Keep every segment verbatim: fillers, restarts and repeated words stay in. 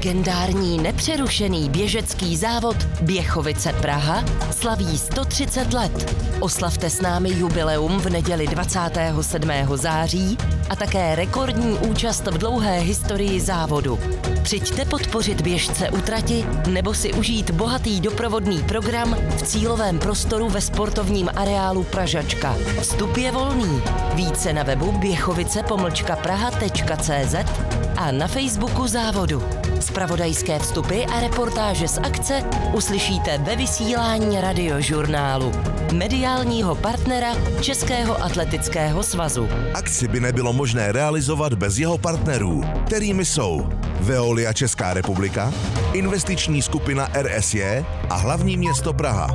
Legendární nepřerušený běžecký závod Běchovice Praha slaví sto třicet let. Oslavte s námi jubileum v neděli dvacátého sedmého září a také rekordní účast v dlouhé historii závodu. Přijďte podpořit běžce u trati nebo si užít bohatý doprovodný program v cílovém prostoru ve sportovním areálu Pražačka. Vstup je volný. Více na webu běchovice pomlčka praha tečka cé zet a na Facebooku závodu. Zpravodajské vstupy a reportáže z akce uslyšíte ve vysílání Radiožurnálu, mediálního partnera Českého atletického svazu. Akci by nebylo možné realizovat bez jeho partnerů, kterými jsou Veolia Česká republika, investiční skupina R S J a hlavní město Praha.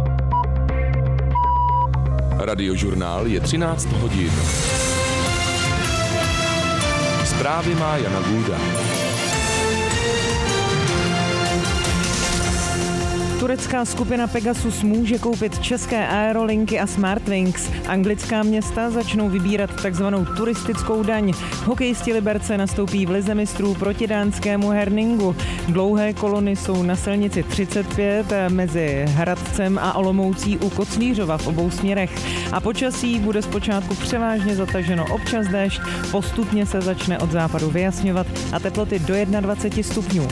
Radiožurnál je třináct hodin. Zprávy má Jana Gulda. Turecká skupina Pegasus může koupit české aerolinky a Smartwings. Anglická města začnou vybírat takzvanou turistickou daň. Hokejisti Liberce nastoupí v lize mistrů proti dánskému Herningu. Dlouhé kolony jsou na silnici třicet pět mezi Hradcem a Olomoucí u Koclířova v obou směrech. A počasí bude zpočátku převážně zataženo, občas déšť, postupně se začne od západu vyjasňovat a teploty do dvacet jedna stupňů.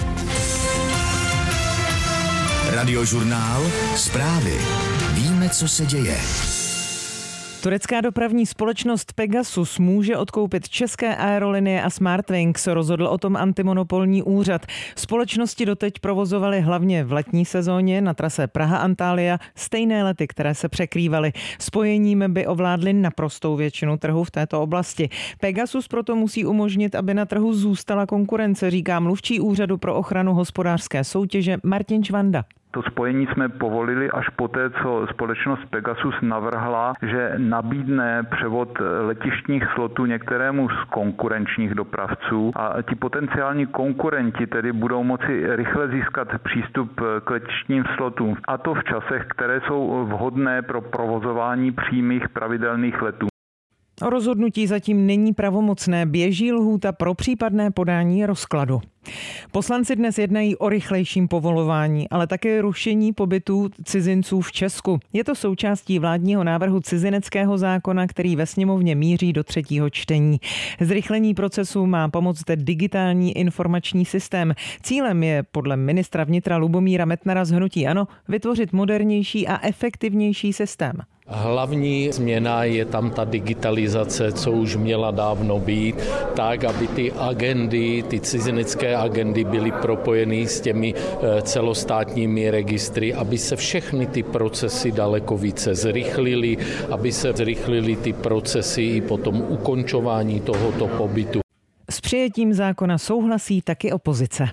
Radiožurnál, zprávy. Víme, co se děje. Turecká dopravní společnost Pegasus může odkoupit české aerolinie a Smartwings, rozhodl o tom antimonopolní úřad. Společnosti doteď provozovaly hlavně v letní sezóně na trase Praha-Antalya stejné lety, které se překrývaly. Spojením by ovládly naprostou většinu trhu v této oblasti. Pegasus proto musí umožnit, aby na trhu zůstala konkurence, říká mluvčí úřadu pro ochranu hospodářské soutěže Martin Švanda. To spojení jsme povolili až poté, co společnost Pegasus navrhla, že nabídne převod letištních slotů některému z konkurenčních dopravců a ti potenciální konkurenti tedy budou moci rychle získat přístup k letištním slotům. A to v časech, které jsou vhodné pro provozování přímých pravidelných letů. O rozhodnutí zatím není pravomocné, běží lhůta pro případné podání rozkladu. Poslanci dnes jednají o rychlejším povolování, ale také rušení pobytů cizinců v Česku. Je to součástí vládního návrhu cizineckého zákona, který ve sněmovně míří do třetího čtení. Zrychlení procesu má pomoct digitální informační systém. Cílem je podle ministra vnitra Lubomíra Metnara z hnutí ANO vytvořit modernější a efektivnější systém. Hlavní změna je tam ta digitalizace, co už měla dávno být, tak, aby ty agendy, ty cizinecké agendy byly propojeny s těmi celostátními registry, aby se všechny ty procesy daleko více zrychlily, aby se zrychlily ty procesy i potom ukončování tohoto pobytu. S přijetím zákona souhlasí taky opozice.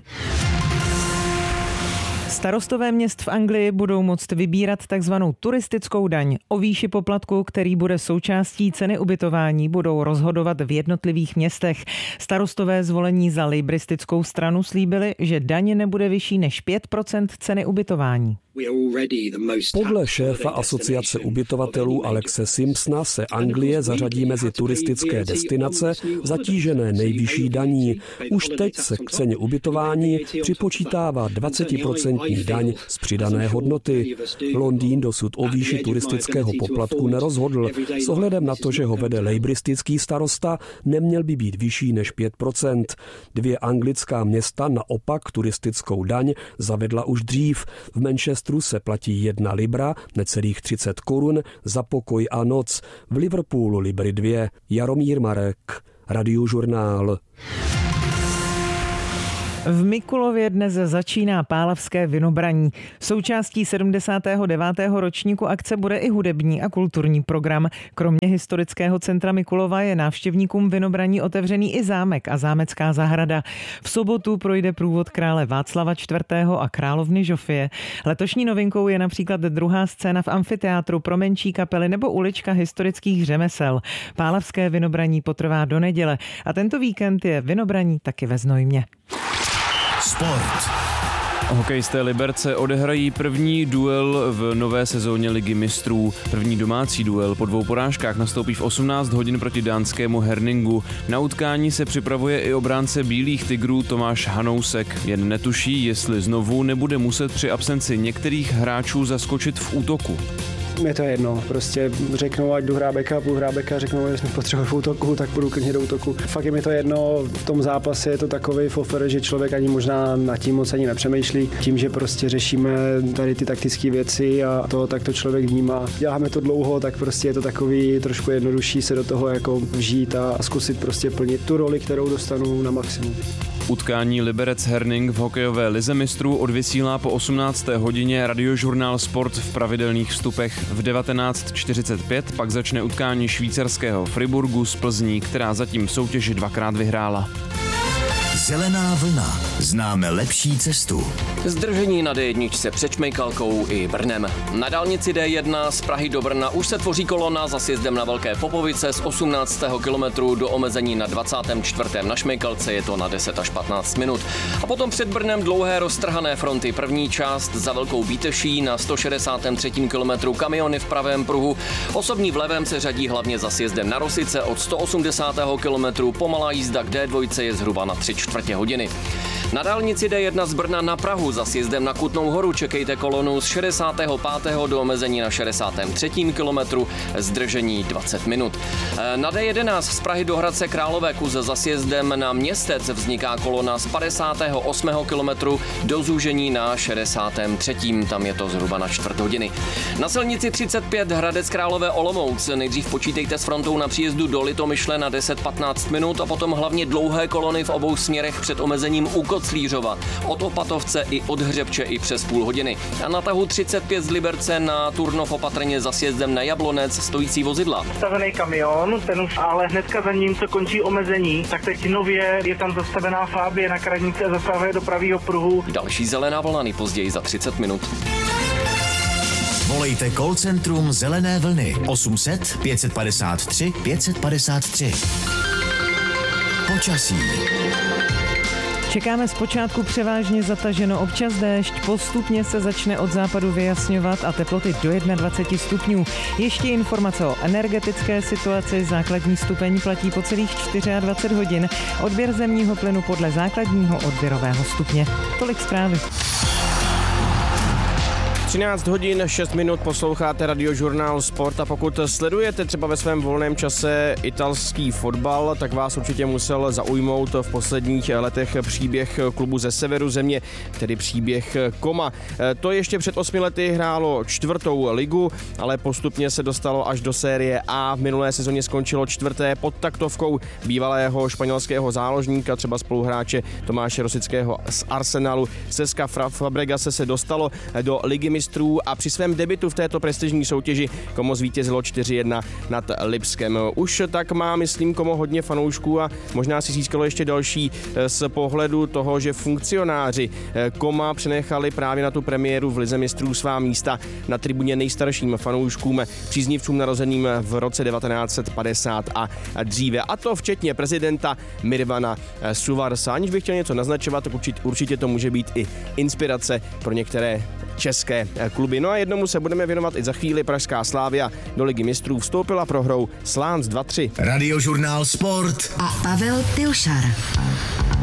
Starostové měst v Anglii budou moct vybírat takzvanou turistickou daň. O výši poplatku, který bude součástí ceny ubytování, budou rozhodovat v jednotlivých městech. Starostové zvolení za lejbristickou stranu slíbili, že daň nebude vyšší než pět procent ceny ubytování. Podle šéfa asociace ubytovatelů Alexe Simpsona se Anglie zařadí mezi turistické destinace zatížené nejvyšší daní. Už teď se k ceně ubytování připočítává dvacet procent daň z přidané hodnoty. Londýn dosud o výši turistického poplatku nerozhodl. S ohledem na to, že ho vede lejbristický starosta, neměl by být vyšší než pět procent. Dvě anglická města naopak turistickou daň zavedla už dřív. V Manchesteru se platí jedna libra, necelých třicet korun, za pokoj a noc. V Liverpoolu libry dvě. Jaromír Marek, Radiožurnál. V Mikulově dnes začíná pálavské vinobraní. Součástí sedmdesátého devátého ročníku akce bude i hudební a kulturní program. Kromě historického centra Mikulova je návštěvníkům vinobraní otevřený i zámek a zámecká zahrada. V sobotu projde průvod krále Václava čtvrtého a královny Žofie. Letošní novinkou je například druhá scéna v amfiteátru pro menší kapely nebo ulička historických řemesel. Pálavské vinobraní potrvá do neděle a tento víkend je vinobraní taky ve Znojmě. Sport. Hokejisté Liberce odehrají první duel v nové sezóně Ligy mistrů. První domácí duel po dvou porážkách nastoupí v osmnáct hodin proti dánskému Herningu. Na utkání se připravuje i obránce Bílých tigrů Tomáš Hanousek. Jen netuší, jestli znovu nebude muset při absenci některých hráčů zaskočit v útoku. Je to jedno, prostě řeknou, ať jdu hrát backup, jdu hrát backup, řeknou, že jsme potřebovali v útoku, tak budu klidně do útoku. Fakt je mi to jedno, v tom zápase je to takový fofer, že člověk ani možná nad tím moc ani nepřemýšlí. Tím, že prostě řešíme tady ty taktické věci a to, tak to člověk vnímá. Děláme to dlouho, tak prostě je to takový trošku jednodušší se do toho jako vžít a zkusit prostě plnit tu roli, kterou dostanu na maximum. Utkání Liberec Herning v hokejové lize mistrů odvysílá po osmnácté hodině Radiožurnál Sport v pravidelných vstupech. V devatenáct čtyřicet pět pak začne utkání švýcarského Friburgu s Plzní, která zatím v soutěži dvakrát vyhrála. Zelená vlna. Známe lepší cestu. Zdržení na D jedna před Šmejkalkou i Brnem. Na dálnici D jedna z Prahy do Brna už se tvoří kolona za sjezdem na Velké Popovice z osmnáctého kilometru do omezení na dvacátém čtvrtém Na Šmejkalce, je to na deset až patnáct minut. A potom před Brnem dlouhé roztrhané fronty. První část za Velkou Bíteší na sto šedesátém třetím kilometru kamiony v pravém pruhu. Osobní v levém se řadí hlavně za sjezdem na Rosice od sto osmdesátého kilometru. Pomalá jízda k D dva je zhruba na tři čtvrtě hodiny. Na dálnici D jedna z Brna na Prahu za sjezdem na Kutnou Horu čekejte kolonu z šedesátého pátého do omezení na šedesátém třetím kilometru, zdržení dvacet minut. Na D jedenáct z Prahy do Hradce Králové Kus za sjezdem na Městec vzniká kolona z padesátého osmého kilometru do zúžení na šedesátém třetím Tam je to zhruba na čtvrt hodiny. Na silnici třicet pět Hradec Králové Olomouc nejdřív počítejte s frontou na příjezdu do Litomyšle na deset patnáct minut a potom hlavně dlouhé kolony v obou směrech před omezením u Koclířova. Od Opatovce i od Hřebče i přes půl hodiny. A na tahu třicet pět z Liberce na Turnov opatrně za sjezdem na Jablonec stojící vozidla. Zastavený kamion, ten už ale hnedka za ním, co končí omezení, tak teď nově je tam zastavená Fábie na Kradnici a zasahuje do pravýho pruhu. Další zelená vlna nejpozději za třicet minut. Volejte call centrum Zelené vlny osm set pět padesát tři pět padesát tři. Počasí. Čekáme zpočátku převážně zataženo, občas déšť, postupně se začne od západu vyjasňovat a teploty do dvacet jedna stupňů. Ještě informace o energetické situaci, základní stupeň platí po celých dvacet čtyři hodin, odběr zemního plynu podle základního odběrového stupně. Tolik zprávy. třináct hodin šest minut posloucháte Radiožurnál Sport a pokud sledujete třeba ve svém volném čase italský fotbal, tak vás určitě musel zaujmout v posledních letech příběh klubu ze severu země, tedy příběh Como. To ještě před osmi lety hrálo čtvrtou ligu, ale postupně se dostalo až do série A. V minulé sezóně skončilo čtvrté pod taktovkou bývalého španělského záložníka, třeba spoluhráče Tomáše Rosického z Arsenalu. Cesca Fabregase se dostalo do ligy mistrů a při svém debutu v této prestižní soutěži Como zvítězilo čtyři jedna nad Lipskem. Už tak má, myslím, Como hodně fanoušků a možná si získalo ještě další z pohledu toho, že funkcionáři Como přenechali právě na tu premiéru v lize mistrů svá místa na tribuně nejstarším fanouškům, příznivcům narozeným v roce devatenáct set padesát a dříve. A to včetně prezidenta Mirvana Suvarsa. Aniž bych chtěl něco naznačovat, tak určitě, určitě to může být i inspirace pro některé české kluby. No a jednomu se budeme věnovat i za chvíli. Pražská Slavia do ligy mistrů vstoupila prohrou s Lans dva tři. Radiožurnál Sport a Pavel Pilšar.